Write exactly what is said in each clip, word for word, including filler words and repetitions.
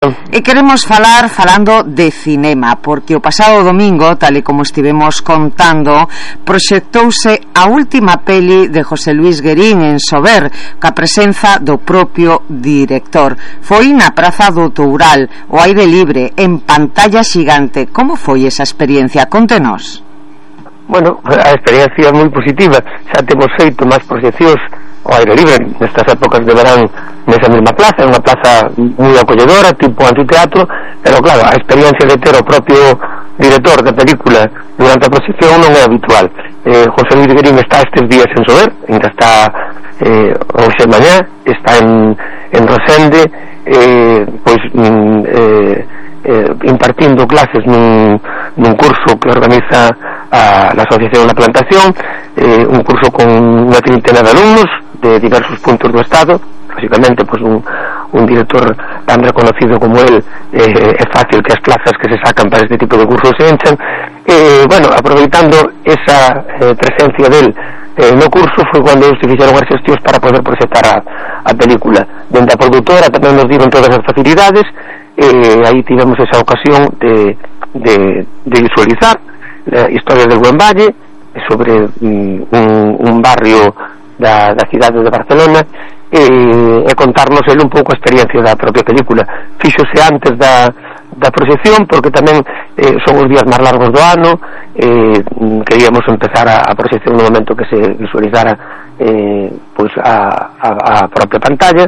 E queremos falar falando de cinema, porque o pasado domingo, tal e como estivemos contando, proxectouse a última peli de José Luis Guerín en Sober, ca presenza do propio director. Foi na Praza do Toural, o aire libre, en pantalla xigante. Como foi esa experiencia? Contenos. Bueno, a experiencia é moi positiva. Xa temos feito máis proxeccións ao aire libre nestas épocas de verán nesa mesma plaza, é unha plaza moi acolledora, tipo anfiteatro, pero claro, a experiencia de ter o propio director da película durante a proxección non é habitual. eh, José Luis Guerín está estes días en Sober, ainda está eh, hoxe mañá, está en, en Rosende, eh, pois mm, eh, eh, impartindo clases nun, nun curso que organiza a la Asociación La Plantación, eh, un curso con unha treintena de alumnos de diversos puntos do Estado. Lógicamente, pues un, un director tan reconocido como él, eh, é fácil que as plazas que se sacan para este tipo de cursos se enchan. Eh, bueno, aproveitando esa eh, presencia del eh, no curso, foi cando se fixeron as xestións para poder proxectar a, a película. Dende a produtora tamén nos dieron todas as facilidades, eh, aí tivemos esa ocasión de, de, de visualizar a historia del Buen Valle, sobre um, un, un barrio da, da cidade de Barcelona, e, e contarnos ele un pouco a experiencia da propia película. Fíxose antes da, da proxección, porque tamén eh, son os días máis largos do ano, eh, queríamos empezar a, a proxección no momento que se visualizara eh, pois a, a, a propia pantalla.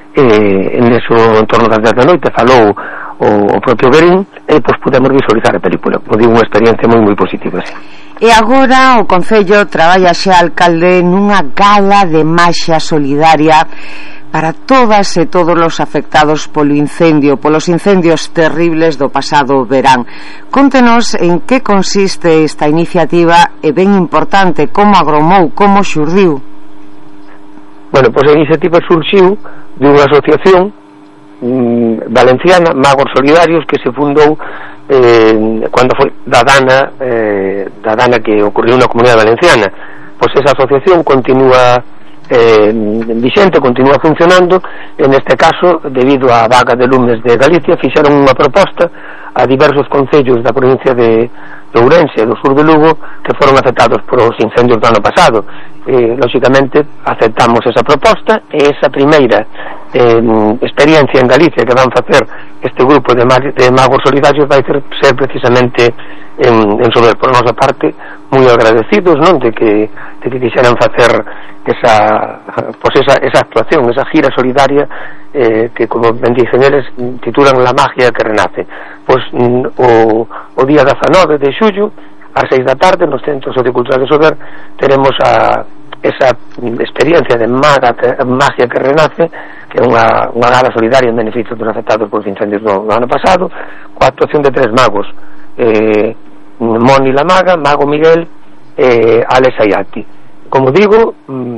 Eh, en eso, en torno das dez da noite, falou o, o propio Guerín, e pois podemos visualizar a película. Como digo, unha experiencia moi moi positiva, sí. E agora o Concello traballa xa, alcalde, nunha gala de maxia solidaria para todas e todos os afectados polo incendio, polos incendios terribles do pasado verán. Contenos en que consiste esta iniciativa, e ben importante, como agromou, como xurdiu. Bueno, pois a iniciativa surxiu dunha asociación mmm, valenciana, Magos Solidarios, que se fundou eh, cando foi da dana eh, da dana que ocorreu na Comunidade Valenciana. Pois esa asociación continúa eh, vixente, continúa funcionando. En este caso, debido á vaga de lumes de Galicia, fixeron unha proposta a diversos concellos da provincia de, de Ourense e do sur de Lugo que foron afectados por os incendios do ano pasado. Eh, lógicamente aceptamos esa proposta, e esa primeira eh, experiencia en Galicia que van facer este grupo de, mag de magos solidarios vai ser, ser precisamente en, en Sober. Por nosa parte, moi agradecidos, non, de que, de que quixeran facer esa, pues esa, esa actuación, esa gira solidaria eh, que, como ben dicen eles, titulan La Magia que Renace. Pois o, o día dezanove de xullo ás seis da tarde nos Centros Socioculturales de Sober teremos a esa experiencia de maga, magia que renace, que é unha, unha gala solidaria en beneficio dos afectados por incendios do, do ano pasado, coa actuación de tres magos, eh, Moni la Maga, Mago Miguel e eh, Alex Ayati. Como digo,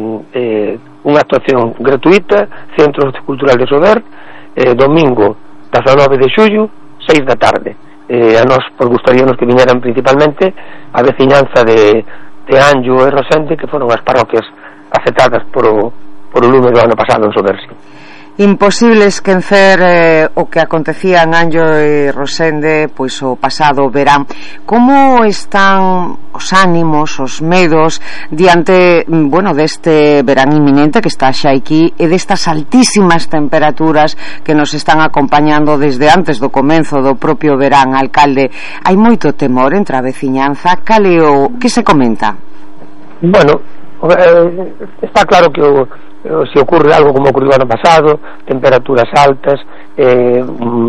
eh, unha actuación gratuita, Centro Cultural de Sober, eh, domingo dezanove de xullo, seis da tarde. Eh, a nos pues, gustaríamos que viñeran principalmente a veciñanza de, de Anllo e Rosende, que foron as parroquias afectadas por o, por o lume do ano pasado en Sober. Imposible esquecer eh, o que acontecía en Anllo e Rosende pois o pasado verán. Como están os ánimos, os medos diante, bueno, deste verán inminente que está xa aquí, e destas altísimas temperaturas que nos están acompañando desde antes do comenzo do propio verán, alcalde? Hai moito temor entre a veciñanza. Cal é o que se comenta? Bueno, eh, está claro que o se ocurre algo como ocurriu ano pasado, temperaturas altas, eh,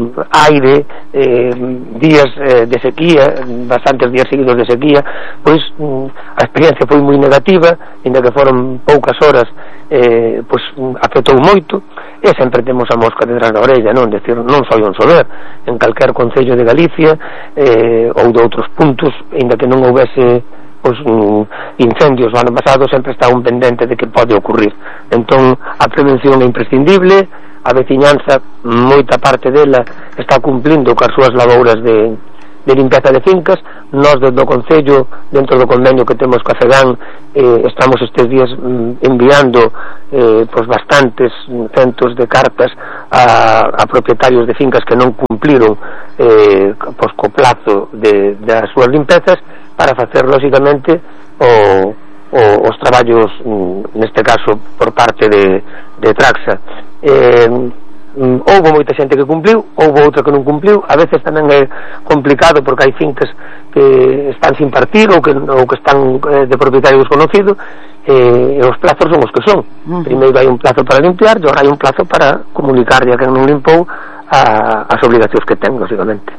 aire, eh, días eh, de sequía, bastantes días seguidos de sequía, pois a experiencia foi moi negativa, ainda que foron poucas horas, eh, pois afectou moito, e sempre temos a mosca detrás da orella, non? Decir, non só en Sober, en calquer concello de Galicia eh, ou de outros puntos, ainda que non houvese os um, incendios do ano pasado, sempre está un pendente de que pode ocurrir. Entón a prevención é imprescindible, a veciñanza, moita parte dela está cumplindo coas súas labouras de, de limpeza de fincas. Nós desde o Concello, dentro do convenio que temos ca FEGAN, eh, estamos estes días mm, enviando eh, pues bastantes centos de cartas a, a propietarios de fincas que non cumpliron eh, pues, co plazo de, das súas limpezas, para facer lógicamente o, o, os traballos, neste caso por parte de, de Traxa. eh, houve moita xente que cumpliu, houve outra que non cumpliu. A veces tamén é complicado porque hai fincas que están sin partir ou que, ou que están eh, de propietario desconocido, eh, e os plazos son os que son. Uh-huh. Primeiro hai un plazo para limpiar e agora hai un plazo para comunicarlle a quen non limpou a, as obligacións que ten, lógicamente.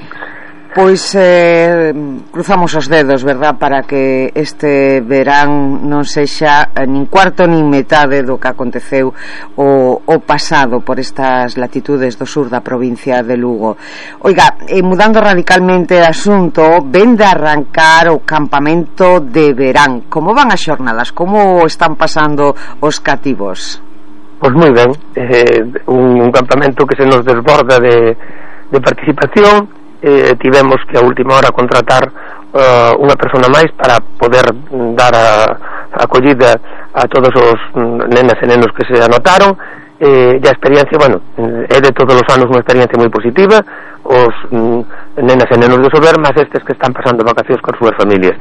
Pois eh, cruzamos os dedos, verdad, para que este verán non sexa nin cuarto nin metade do que aconteceu o, o pasado por estas latitudes do sur da provincia de Lugo. Oiga, eh, mudando radicalmente de asunto, ven de arrancar o campamento de verán. Como van as xornadas? Como están pasando os cativos? Pois moi ben, eh, un, un campamento que se nos desborda de, de participación. Eh, tivemos que a última hora contratar uh, unha persona máis para poder dar a, a acollida a todos os nenas e nenos que se anotaron. Eh, e a experiencia, bueno, é de todos os anos unha experiencia moi positiva. Os mm, nenas e nenos de Sober, máis estes que están pasando vacacións con súas familias.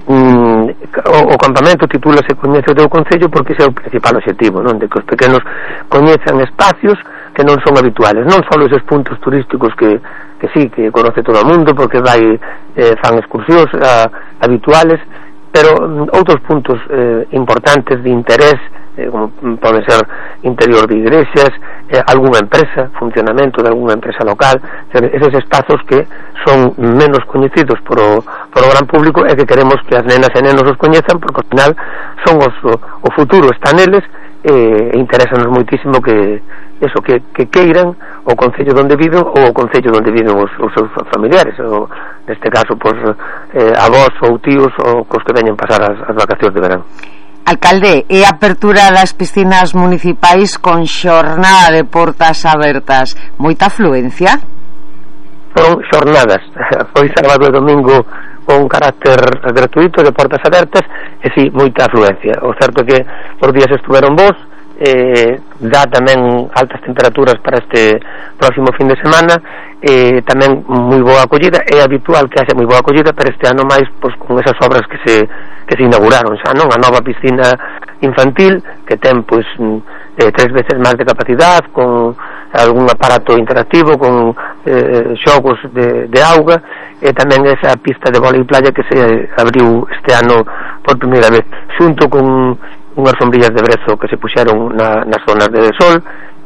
Mm, o, o campamento titúlase Coñece o teu Concello, porque ese é o principal objetivo, non? De que os pequenos coñezan espacios que non son habituales, non só esos puntos turísticos que, que sí, que conoce todo o mundo porque vai, eh, fan excursións a, habituales, pero mm, outros puntos eh, importantes de interés, eh, como pode ser interior de igrexas, eh, algunha empresa, funcionamento de algunha empresa local, esos espazos que son menos coñecidos por o, por o gran público e que queremos que as nenas e nenos os coñezan, porque ao final son os, o, o futuro está neles, e interesanos moitísimo que eso, que, que queiran o concello onde viven ou o concello onde viven os, os seus familiares, ou neste caso pois, eh, avós ou tíos ou cos que veñen pasar as, as vacacións de verán. Alcalde, e a apertura das piscinas municipais con xornada de portas abertas, moita afluencia? Foron xornadas, foi sábado e domingo con carácter gratuito de portas abertas e si, moita afluencia. O certo é que os días estuveron bons, eh, dá tamén altas temperaturas para este próximo fin de semana, eh, tamén moi boa acollida. É habitual que haxa moi boa acollida, pero este ano máis pois, con esas obras que se, que se inauguraron xa, non? A nova piscina infantil que ten pois eh, tres veces máis de capacidade, con algún aparato interactivo, con eh, xogos de, de auga, e tamén esa pista de vólei playa que se abriu este ano por primeira vez, xunto con unhas sombrillas de brezo que se puxeron na, nas zonas de sol.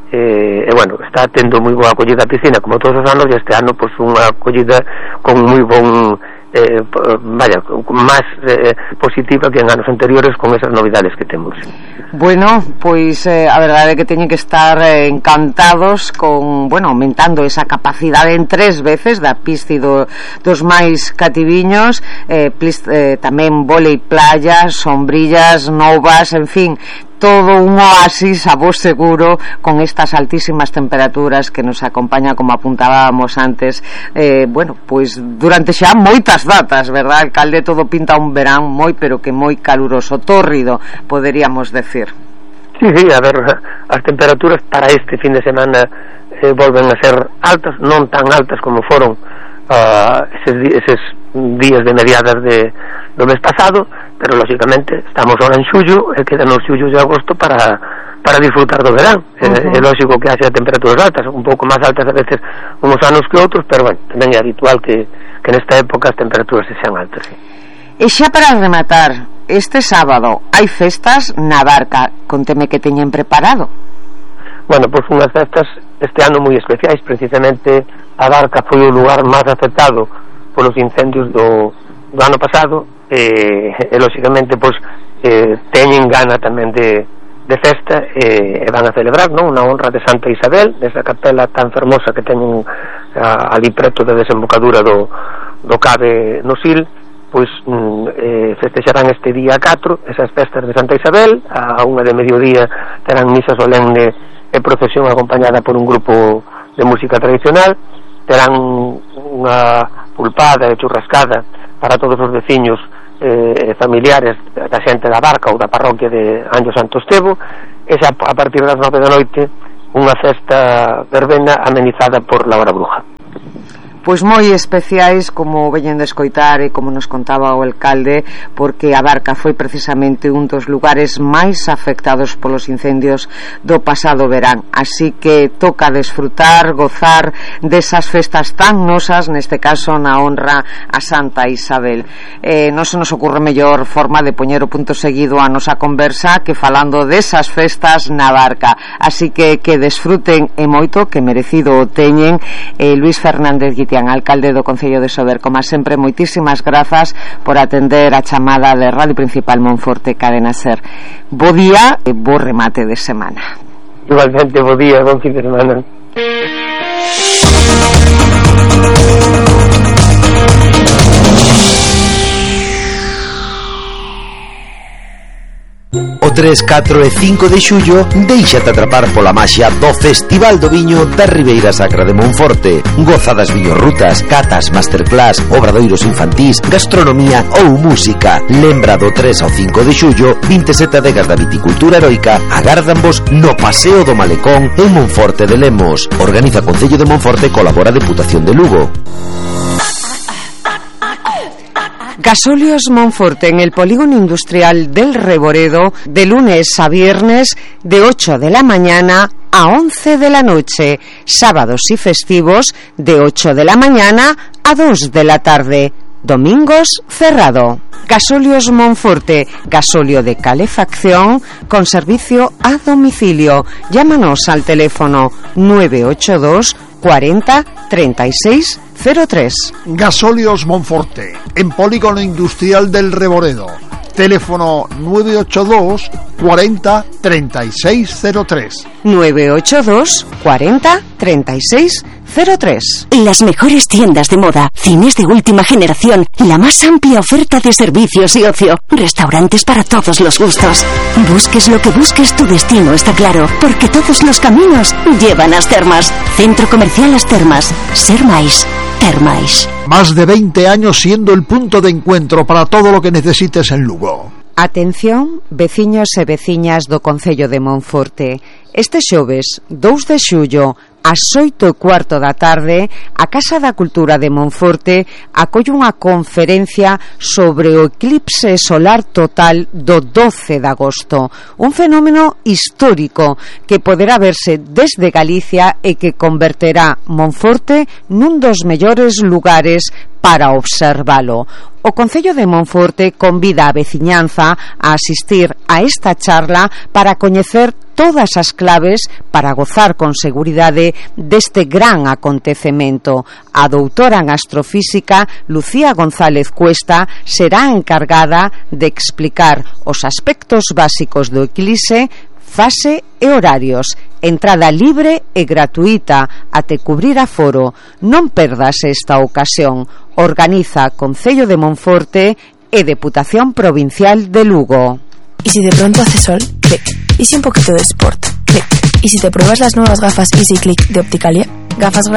Eh, e bueno, está tendo moi boa acollida a piscina como todos os anos, e este ano pois unha acollida con moi bon eh, vaya, máis eh, positiva que en anos anteriores con esas novidades que temos. Bueno, pois eh, a verdade é que teñen que estar eh, encantados con, bueno, aumentando esa capacidade en tres veces da pista do, dos máis cativiños, eh, plis, eh, tamén vólei playa, sombrillas novas, en fin, todo un oasis a vos seguro con estas altísimas temperaturas que nos acompaña, como apuntábamos antes, eh, bueno, pois durante xa moitas datas, verdad, alcalde? Todo pinta un verán moi, pero que moi caluroso, tórrido, poderíamos decir. Sí, sí, a ver, as temperaturas para este fin de semana eh, volven a ser altas, non tan altas como foron uh, eses, eses días de mediadas de, do mes pasado, pero lógicamente estamos ahora en xullo e quedan os xullos de agosto para, para disfrutar do verán. Uh-huh. É, é lógico que haxa temperaturas altas, un pouco máis altas a veces uns anos que outros, pero bueno, tamén é habitual que, que nesta época as temperaturas se sean altas. Sí. E xa para rematar, este sábado hai festas na Barca, conteme que teñen preparado. Bueno, pois unhas festas este ano moi especiais, precisamente a Barca foi o lugar máis afectado polos incendios do, do ano pasado, e, e lógicamente pois, eh, teñen gana tamén de, de festa, e, e van a celebrar, non? Unha honra de Santa Isabel, desa capela tan fermosa que teñen a, ali preto da desembocadura do, do Cabe no Sil. Pois eh, festexarán este día catro esas festas de Santa Isabel. A unha de mediodía terán misa solemne e procesión acompañada por un grupo de música tradicional. Terán unha pulpada e churrascada para todos os veciños eh, familiares da xente da Barca ou da parroquia de Anllo Santo Estevo, e xa a partir das nove da noite unha festa verbena amenizada por la hora bruja. Pois moi especiais, como veñen de escoitar e como nos contaba o alcalde, porque a Barca foi precisamente un dos lugares máis afectados polos incendios do pasado verán, así que toca desfrutar, gozar desas festas tan nosas, neste caso na honra a Santa Isabel. Eh, non se nos ocurre mellor forma de poñer o punto seguido a nosa conversa que falando desas festas na Barca, así que que desfruten e moito, que merecido o teñen. eh, Luis Fernández Guitián, alcalde do Concello de Sober, como sempre, moitísimas grazas por atender a chamada de Radio Principal Monforte Cadena Ser. Bo día e bo remate de semana. Igualmente, bo día, bon fin de semana. O tres, catro e cinco de xullo déixate atrapar pola maxia do Festival do Viño da Ribeira Sacra de Monforte. Goza das viñorrutas, catas, masterclass, obradoiros infantís, gastronomía ou música. Lembra do tres ao cinco de xullo, vinte e sete adegas da viticultura heroica agárdanvos no Paseo do Malecón en Monforte de Lemos. Organiza Concello de Monforte, colabora Deputación de Lugo. Gasóleos Monforte en el polígono industrial del Reboredo, de lunes a viernes de ocho de la mañana a once de la noche, sábados y festivos de ocho de la mañana a dos de la tarde, domingos cerrado. Gasóleos Monforte, gasóleo de calefacción con servicio a domicilio. Llámanos al teléfono nueve ocho dos cuarenta treinta y seis cero tres. Gasóleos Monforte, en Polígono Industrial del Reboredo. Teléfono nueve ocho dos cuarenta treinta y seis cero tres. nueve ocho dos cuarenta treinta y seis cero tres. Las mejores tiendas de moda, cines de última generación, la más amplia oferta de servicios y ocio, restaurantes para todos los gustos. Busques lo que busques, tu destino está claro, porque todos los caminos llevan a As Termas. Centro Comercial As Termas. Ser máis, ter máis. Más de veinte años siendo el punto de encuentro para todo lo que necesites en Lugo. Atención, veciños e veciñas do Concello de Monforte. Este xoves, dous de xullo, ás oito e cuarto da tarde, a Casa da Cultura de Monforte acolle unha conferencia sobre o eclipse solar total do doce de agosto, un fenómeno histórico que poderá verse desde Galicia e que converterá Monforte nun dos mellores lugares para observalo. O Concello de Monforte convida a veciñanza a asistir a esta charla para coñecer todas as claves para gozar con seguridade deste gran acontecemento. A doutora en astrofísica Lucía González Cuesta será encargada de explicar os aspectos básicos do eclipse, fase e horarios. Entrada libre e gratuita até cubrir aforo. Non perdas esta ocasión. Organiza Concello de Monforte e Deputación Provincial de Lugo. ¿Y si de pronto hace sol? Clic. ¿Y si un poquito de sport? Clic. ¿Y si te pruebas las nuevas gafas Easy Click de Opticalia? Gafas